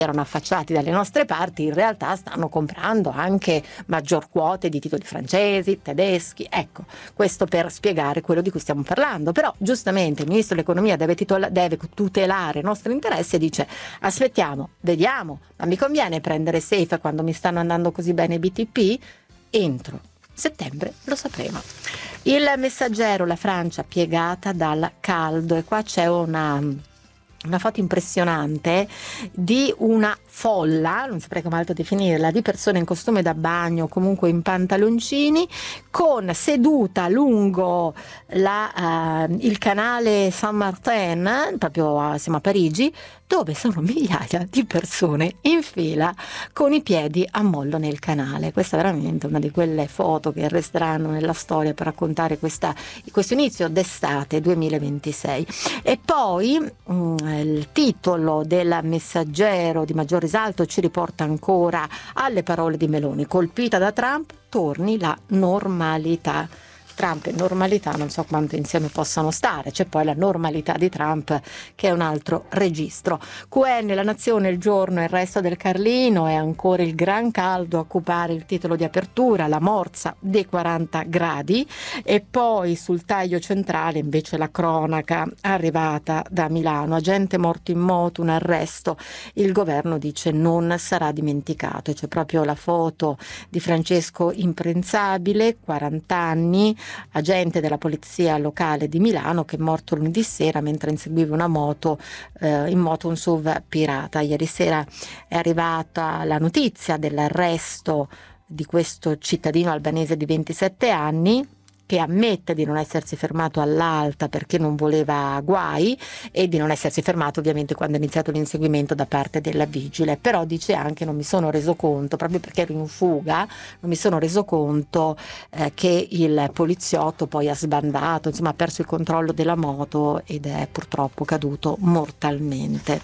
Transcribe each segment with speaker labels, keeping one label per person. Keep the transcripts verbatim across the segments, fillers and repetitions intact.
Speaker 1: erano affacciati dalle nostre parti, in realtà stanno comprando anche maggior quote di titoli francesi, tedeschi. Ecco, questo per spiegare quello di cui stiamo parlando. Però giustamente il ministro dell'economia deve, titola- deve tutelare i nostri interessi e dice: aspettiamo, vediamo, ma mi conviene prendere safe quando mi stanno andando così bene i B T P? Entro settembre lo sapremo. Il Messaggero, la Francia piegata dal caldo, e qua c'è una una foto impressionante di una folla, non saprei come altro definirla, di persone in costume da bagno, comunque in pantaloncini, con seduta lungo la, uh, il canale Saint-Martin, proprio a, siamo a Parigi, dove sono migliaia di persone in fila con i piedi a mollo nel canale. Questa è veramente una di quelle foto che resteranno nella storia per raccontare questa, questo inizio d'estate duemilaventisei. E poi mh, il titolo del Messaggero di maggior risalto ci riporta ancora alle parole di Meloni: colpita da Trump, torni la normalità. Trump e normalità non so quanto insieme possano stare. C'è poi la normalità di Trump, che è un altro registro. Q N, La Nazione, Il Giorno e Il Resto del Carlino. È ancora il gran caldo a occupare il titolo di apertura, la morsa dei quaranta gradi. E poi sul taglio centrale invece la cronaca arrivata da Milano: agente morto in moto, un arresto, il governo dice non sarà dimenticato. E c'è proprio la foto di Francesco Imprensabile, quaranta anni, agente della polizia locale di Milano, che è morto lunedì sera mentre inseguiva una moto, eh, in moto un S U V pirata. Ieri sera è arrivata la notizia dell'arresto di questo cittadino albanese di ventisette anni, che ammette di non essersi fermato all'alta perché non voleva guai e di non essersi fermato ovviamente quando è iniziato l'inseguimento da parte della vigile. Però dice anche: non mi sono reso conto, proprio perché ero in fuga, non mi sono reso conto eh, che il poliziotto poi ha sbandato, insomma ha perso il controllo della moto ed è purtroppo caduto mortalmente.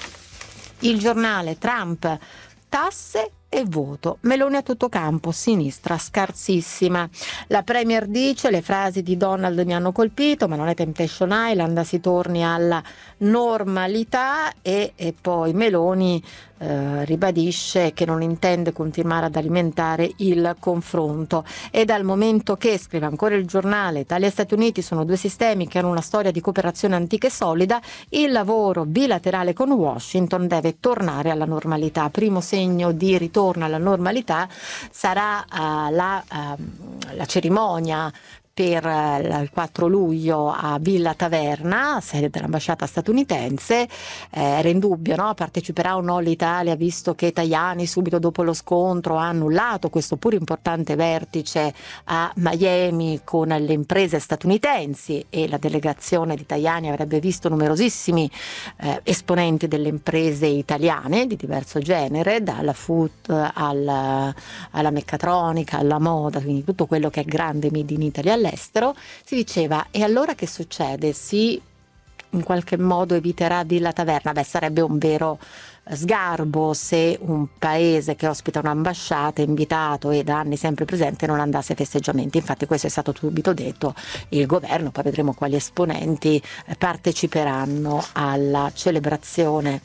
Speaker 1: Il Giornale: Trump, tasse e voto. Meloni a tutto campo, sinistra scarsissima. La Premier dice: le frasi di Donald mi hanno colpito, ma non è Temptation Island, si torni alla normalità. E, e poi Meloni eh, ribadisce che non intende continuare ad alimentare il confronto. E dal momento che, scrive ancora il Giornale, Italia e Stati Uniti sono due sistemi che hanno una storia di cooperazione antica e solida, il lavoro bilaterale con Washington deve tornare alla normalità. Primo segno di ritorno alla normalità sarà uh, la, uh, la cerimonia per uh, il quattro luglio a Villa Taverna, sede dell'ambasciata statunitense. Eh, era in dubbio, no? Parteciperà o no l'Italia, visto che Tajani subito dopo lo scontro ha annullato questo pur importante vertice a Miami con le imprese statunitensi, e la delegazione di Tajani avrebbe visto numerosissimi eh, esponenti delle imprese italiane di diverso genere, dalla food alla, alla meccatronica, alla moda, quindi tutto quello che è grande made in Italy all'estero. Si diceva: e allora che succede? Si in qualche modo eviterà Villa Taverna? Beh, sarebbe un vero sgarbo se un paese che ospita un'ambasciata invitato e da anni sempre presente non andasse ai festeggiamenti. Infatti questo è stato subito detto. Il governo, poi vedremo quali esponenti parteciperanno alla celebrazione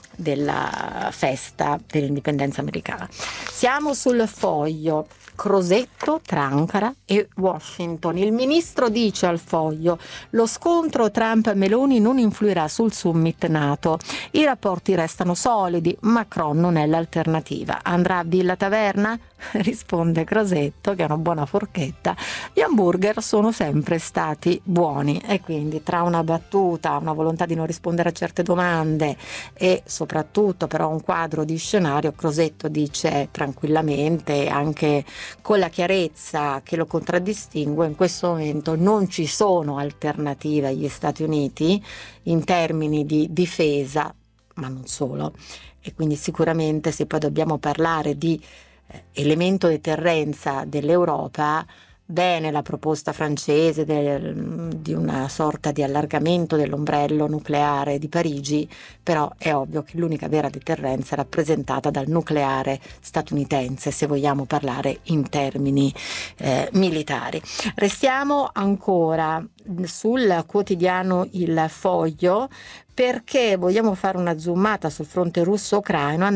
Speaker 1: della festa dell'indipendenza americana. Siamo sul Foglio. Crosetto tra Ankara e Washington. Il ministro dice al Foglio: lo scontro Trump-Meloni non influirà sul summit NATO, i rapporti restano solidi, Macron non è l'alternativa. Andrà a Villa Taverna? Risponde Crosetto, che è una buona forchetta: gli hamburger sono sempre stati buoni. E quindi, tra una battuta, una volontà di non rispondere a certe domande e soprattutto però un quadro di scenario, Crosetto dice tranquillamente, anche con la chiarezza che lo contraddistingue: in questo momento non ci sono alternative agli Stati Uniti in termini di difesa, ma non solo. E quindi sicuramente, se poi dobbiamo parlare di elemento deterrenza dell'Europa, Bene la proposta francese del, di una sorta di allargamento dell'ombrello nucleare di Parigi, però è ovvio che l'unica vera deterrenza è rappresentata dal nucleare statunitense, se vogliamo parlare in termini eh, militari. Restiamo ancora sul quotidiano Il Foglio, perché vogliamo fare una zoomata sul fronte russo-ucraino